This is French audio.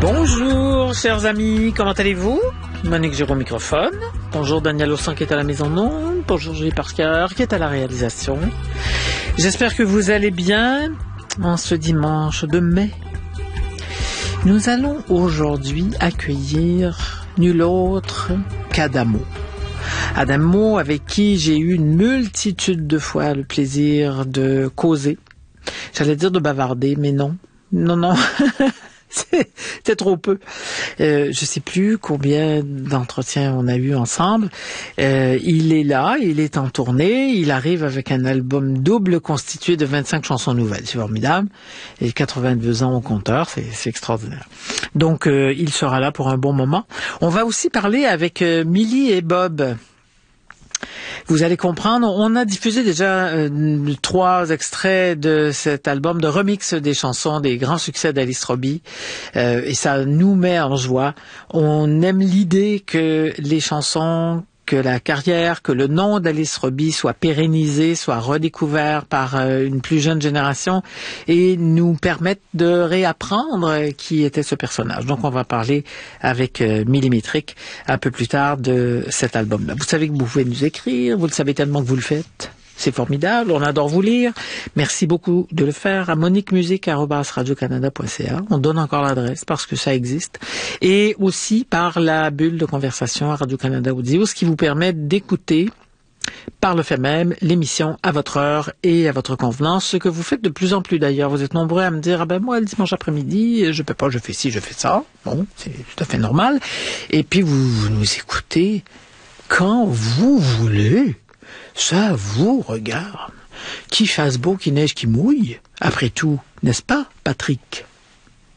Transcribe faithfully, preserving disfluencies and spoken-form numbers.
Bonjour chers amis, comment allez-vous? Monique Giraud au microphone. Bonjour Daniel Ossan qui est à la mise en onde. Bonjour Julie Parker qui est à la réalisation. J'espère que vous allez bien en ce dimanche de mai. Nous allons aujourd'hui accueillir nul autre qu'Adamo. Adamo avec qui j'ai eu une multitude de fois le plaisir de causer. J'allais dire de bavarder, mais non. Non, non. C'était trop peu. Euh, je sais plus combien d'entretiens on a eu ensemble. Euh, il est là, il est en tournée, il arrive avec un album double constitué de vingt-cinq chansons nouvelles. C'est formidable. Et quatre-vingt-deux ans au compteur, c'est, c'est extraordinaire. Donc, euh, il sera là pour un bon moment. On va aussi parler avec euh, Millie et Bob. Vous allez comprendre, on a diffusé déjà euh, trois extraits de cet album de remix des chansons des grands succès d'Alice Robbie euh, et ça nous met en joie. On aime l'idée que les chansons, que la carrière, que le nom d'Alice Robbie soit pérennisé, soit redécouvert par euh, une plus jeune génération et nous permette de réapprendre qui était ce personnage. Donc on va parler avec euh, Millimétrique un peu plus tard de cet album-là. Vous savez que vous pouvez nous écrire, vous le savez tellement que vous le faites. C'est formidable, on adore vous lire. Merci beaucoup de le faire à monique musique arobase radio canada point c a. On donne encore l'adresse parce que ça existe. Et aussi par la bulle de conversation à Radio-Canada Audio, ce qui vous permet d'écouter par le fait même l'émission à votre heure et à votre convenance, ce que vous faites de plus en plus d'ailleurs. Vous êtes nombreux à me dire, ah ben moi le dimanche après-midi, je peux pas, je fais ci, je fais ça. Bon, c'est tout à fait normal. Et puis vous, vous nous écoutez quand vous voulez. Ça vous regarde. Qui fasse beau, qui neige, qui mouille. Après tout, n'est-ce pas, Patrick?